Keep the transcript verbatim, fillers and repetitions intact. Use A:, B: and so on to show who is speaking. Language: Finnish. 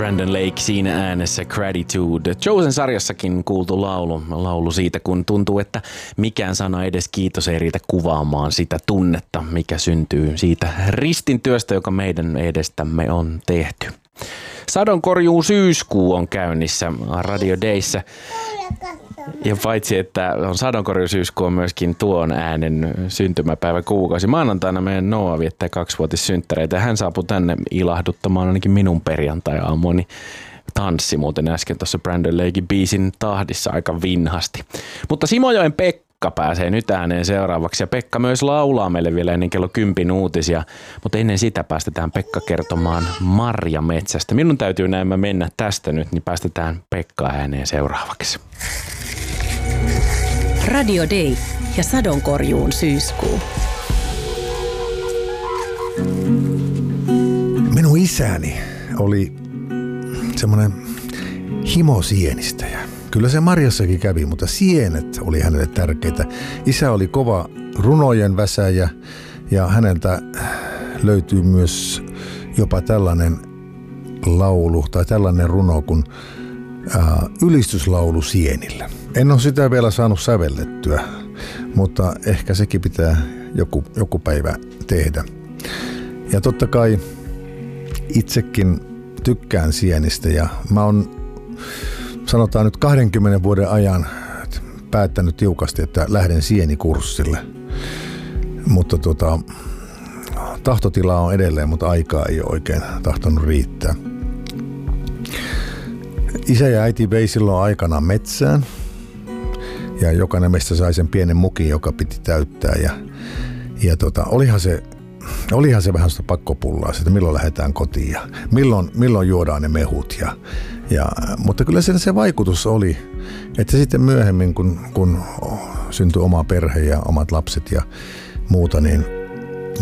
A: Brandon Lake siinä äänessä Gratitude. Chosen sarjassakin kuultu laulu, laulu siitä, kun tuntuu, että mikään sana edes kiitos ei riitä kuvaamaan sitä tunnetta, mikä syntyy siitä ristin työstä, joka meidän edestämme on tehty. Sadonkorjuu syyskuu on käynnissä Radio Dayssä. Ja paitsi, että on sadonkorjuusyyskuu, on myöskin tuon äänen syntymäpäivä kuukausi. Maanantaina meidän Noa viettää kaksivuotissynttäreitä ja hän saapui tänne ilahduttamaan ainakin minun perjantai-aamuani. Tanssi muuten äsken tuossa Brandon Laken biisin tahdissa aika vinhasti. Mutta Simojoen Pekka pääsee nyt ääneen seuraavaksi ja Pekka myös laulaa meille vielä ennen kello kympin uutisia. Mutta ennen sitä päästetään Pekka kertomaan marjametsästä. Minun täytyy näemmä mennä tästä nyt, niin päästetään Pekka ääneen seuraavaksi.
B: Radio Day ja sadonkorjuun syyskuu.
C: Minun isäni oli semmoinen himosienistäjä. Kyllä se marjassakin kävi, mutta sienet oli hänelle tärkeitä. Isä oli kova runojen väsäjä ja häneltä löytyy myös jopa tällainen laulu tai tällainen runo kuin äh, ylistyslaulu sienillä. En ole sitä vielä saanut sävellettyä, mutta ehkä sekin pitää joku, joku päivä tehdä. Ja totta kai itsekin tykkään sienistä ja mä oon sanotaan nyt kahdenkymmenen vuoden ajan päättänyt tiukasti, että lähden sienikurssille. Mutta tota, tahtotilaa on edelleen, mutta aikaa ei ole oikein tahtonut riittää. Isä ja äiti vei silloin aikana metsään ja jokainen meistä sai sen pienen mukin, joka piti täyttää. Ja, ja tota, olihan se Olihan se vähän sitä pakkopullaa, että milloin lähdetään kotiin ja milloin, milloin juodaan ne mehut. Ja, ja, mutta kyllä se, se vaikutus oli, että sitten myöhemmin, kun, kun syntyi oma perhe ja omat lapset ja muuta, niin